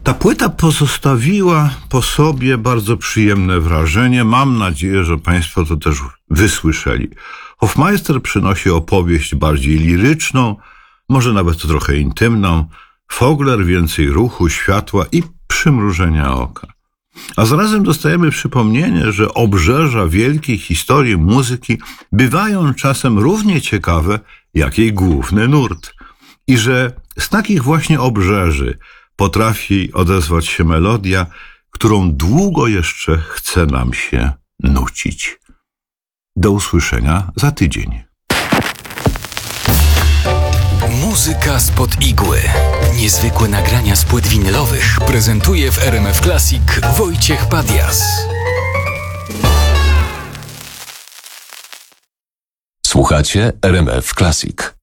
Ta płyta pozostawiła po sobie bardzo przyjemne wrażenie. Mam nadzieję, że Państwo to też wysłyszeli. Hofmeister przynosi opowieść bardziej liryczną, może nawet trochę intymną. Vogler więcej ruchu, światła i przymrużenia oka. A zarazem dostajemy przypomnienie, że obrzeża wielkiej historii muzyki bywają czasem równie ciekawe, jak jej główny nurt. I że z takich właśnie obrzeży potrafi odezwać się melodia, którą długo jeszcze chce nam się nucić. Do usłyszenia za tydzień. Muzyka spod igły. Niezwykłe nagrania z płyt winylowych prezentuje w RMF Classic Wojciech Padias. Słuchacie RMF Classic.